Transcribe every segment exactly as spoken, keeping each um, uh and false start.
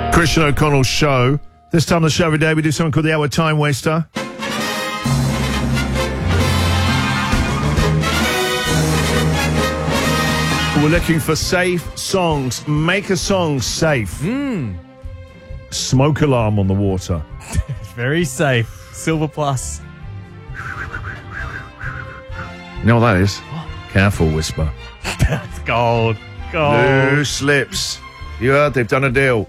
Christian O'Connell Show. This time of the show every day we do something called the Hour Time Waster. We're looking for safe songs. Make a song safe. Mm. Smoke alarm on the water. Very safe. Silver Plus. You know what that is? Careful, Whisper. That's gold. Gold. Loose lips. You heard? They've done a deal.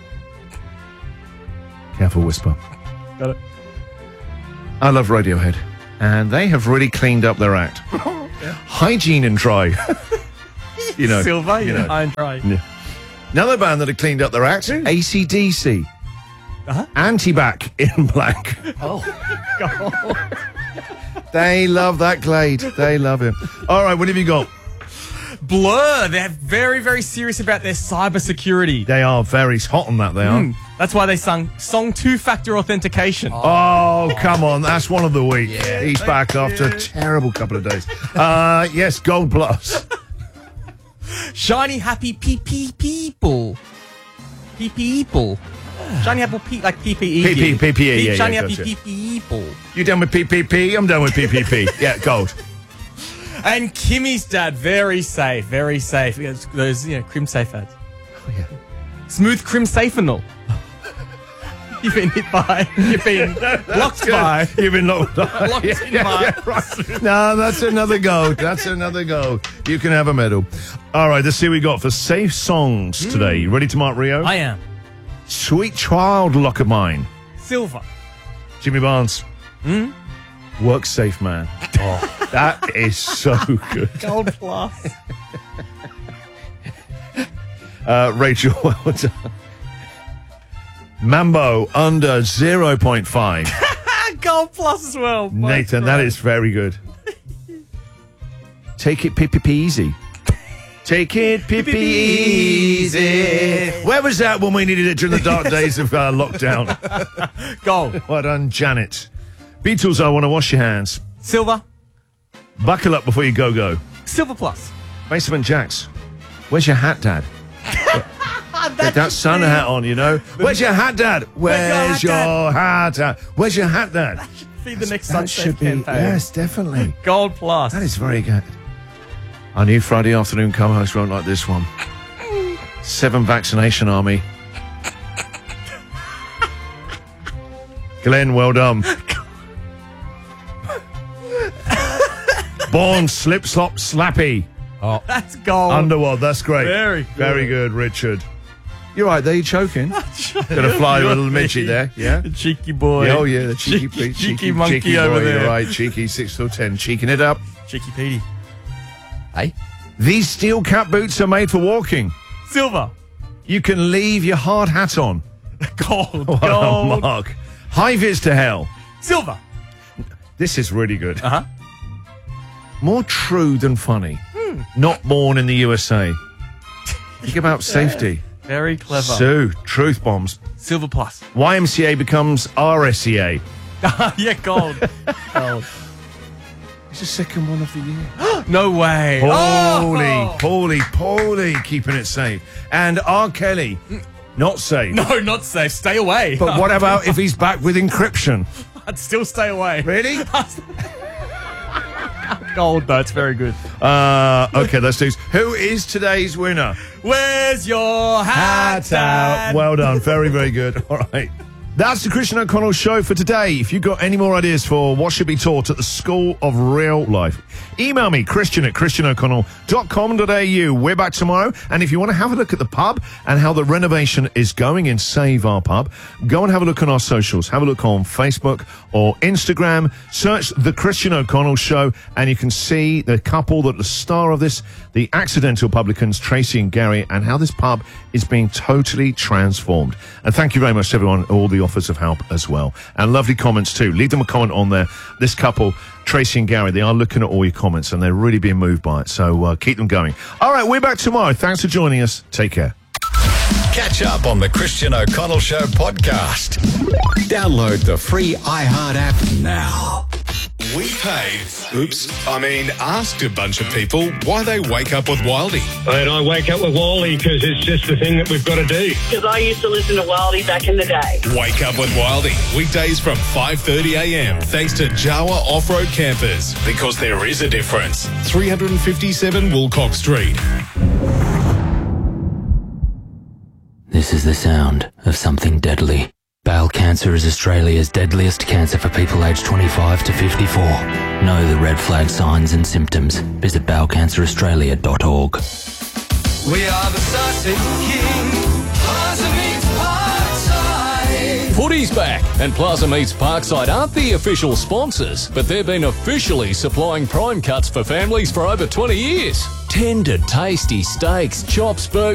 Careful, Whisper. Got it. I love Radiohead. And they have really cleaned up their act. Yeah. Hygiene and Dry. You know. Silver, you know. High and Dry. Yeah. Another band that have cleaned up their act, A C D C. Uh-huh. Anti-Bac in Black. Oh, God. They love that Glade. They love him. All right, what have you got? Blur. They're very, very serious about their cyber security. They are very hot on that, they are. Mm. That's why they sung song two-factor authentication. Oh, come on. That's one of the week. Yeah, He's back you. after a terrible couple of days. Uh, yes, Gold Plus. Shiny Happy P P people. P P people. Shiny Apple P, like P P E. P P, P P E, yeah, Shiny yeah, Happy gotcha. P P people. You done with P P P? I'm done with P P P. Yeah, gold. And Kimmy's dad, very safe, very safe. Those, you know, Crim Safe ads. Oh, yeah. Smooth Crim Safenol. You've been hit by, you've been blocked by. You've been locked by. Locked yeah, in yeah, by. yeah, right. No, that's another gold. That's another gold. You can have a medal. All right, let's see what we got for safe songs Mm. today. You ready to mark Rio? I am. Sweet Child Lock of Mine. Silver. Jimmy Barnes. Mm? Work Safe Man. Oh, that is so good. Gold Plus. Uh, Rachel, well done. Mambo under zero point five. Gold Plus as well. Nathan, that is very good. Take it pee-pee easy. Take it pee-pee easy. Where was that when we needed it during the dark days of uh, lockdown? Gold. Well done, Janet. Beatles, I Want to Wash Your Hands. Silver. Buckle up before you go-go. Silver Plus. Mason Jacks. Where's your hat, Dad? Get that sun hat on, you know. Where's your hat, Dad? Where's your hat, Dad? Where's your hat, Dad? That should be the next That Sunsafe should be, campaign. yes, definitely. Gold Plus. That is very good. I knew Friday afternoon co-host won't like this one. Seven Vaccination Army. Glenn, well done. Born Slip Slop Slappy. Oh, that's gold. Underworld, that's great. Very good. Very good, Richard. You're right there, you choking. Gonna fly with a little midget there, yeah? The cheeky boy. Oh, yeah, the cheeky, cheeky, cheeky, cheeky, cheeky monkey cheeky over boy, there. You're right, cheeky, six foot ten, cheeking it up. Cheeky Petey. Hey? These steel cap boots are made for walking. Silver. You can leave your hard hat on. Gold. Well done, Gold. Mark. High vis to hell. Silver. This is really good. Uh-huh. More true than funny. Hmm. Not born in the U S A. Think about safety. Very clever. Sue, truth bombs. Silver Plus. Y M C A becomes R S C A. Yeah, gold. Gold. It's the second one of the year. No way. Holy, Oh! Paulie, Paulie, keeping it safe. And R. Kelly, not safe. No, not safe. Stay away. But what about if he's back with encryption? I'd still stay away. Really? Gold, though. It's very good. Uh, okay, let's do. Who is today's winner? Where's your hat, Dad? Well done. Very, very good. All right. That's the Christian O'Connell Show for today. If you've got any more ideas for what should be taught at the School of Real Life, email me, Christian at christian o'connell dot com dot a u. We're back tomorrow. And if you want to have a look at the pub and how the renovation is going in Save Our Pub, go and have a look on our socials. Have a look on Facebook or Instagram. Search The Christian O'Connell Show, and you can see the couple that the star of this, the accidental publicans, Tracy and Gary, and how this pub is being totally transformed. And thank you very much to everyone, all the offers of help as well. And lovely comments too. Leave them a comment on there. This couple, Tracy and Gary, they are looking at all your comments and they're really being moved by it. So uh, keep them going. All right, we're back tomorrow. Thanks for joining us. Take care. Catch up on the Christian O'Connell Show podcast. Download the free iHeart app now. We paid, oops, I mean asked a bunch of people why they wake up with Wildy. And I wake up with Wally because it's just the thing that we've got to do. Because I used to listen to Wildy back in the day. Wake up with Wildy, weekdays from five thirty a m thanks to Jawa Off-Road Campers. Because there is a difference. three fifty-seven Woolcock Street. This is the sound of something deadly. Bowel cancer is Australia's deadliest cancer for people aged twenty-five to fifty-four. Know the red flag signs and symptoms. Visit bowel cancer australia dot org. We are the Sussex Kings. Plaza Meets Parkside. Footy's back, and Plaza Meets Parkside aren't the official sponsors, but they've been officially supplying prime cuts for families for over twenty years. Tender, tasty steaks, chops, burgers,